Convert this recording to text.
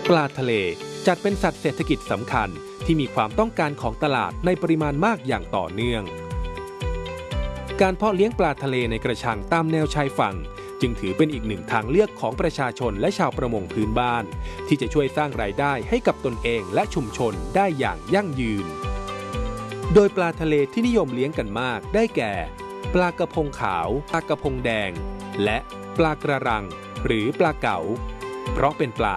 ปลาทะเลจัดเป็นสัตว์เศรษฐกิจสำคัญที่มีความต้องการของตลาดในปริมาณมากอย่างต่อเนื่องการเพาะเลี้ยงปลาทะเลในกระชังตามแนวชายฝั่งจึงถือเป็นอีกหนึ่งทางเลือกของประชาชนและชาวประมงพื้นบ้านที่จะช่วยสร้างรายได้ให้กับตนเองและชุมชนได้อย่างยั่งยืนโดยปลาทะเลที่นิยมเลี้ยงกันมากได้แก่ปลากระพงขาวปลากระพงแดงและปลากระรังหรือปลาเก๋าเพราะเป็นปลา